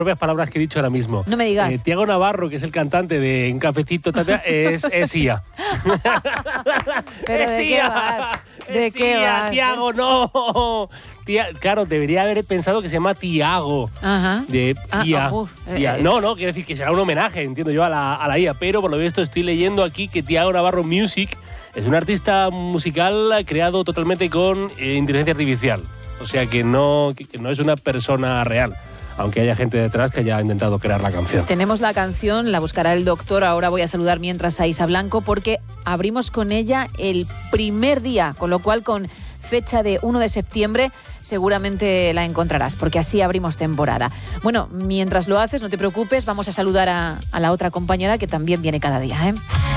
propias palabras que he dicho ahora mismo. No me digas. Tiago Navarro, que es el cantante de Un Cafecito, es IA. ¿Pero es de qué IA. vas? ¿De Es qué IA, vas? Tiago, no. Claro, debería haber pensado que se llama Tiago. Ajá. De IA. IA. No, quiero decir que será un homenaje, entiendo yo, a la IA. Pero por lo visto estoy leyendo aquí que Tiago Navarro Music es un artista musical creado totalmente con inteligencia artificial. O sea que no es una persona real, aunque haya gente detrás que haya intentado crear la canción. Tenemos la canción, la buscará el doctor. Ahora voy a saludar mientras a Isa Blanco porque abrimos con ella el primer día, con lo cual con fecha de 1 de septiembre seguramente la encontrarás, porque así abrimos temporada. Bueno, mientras lo haces, no te preocupes, vamos a saludar a la otra compañera que también viene cada día, ¿eh?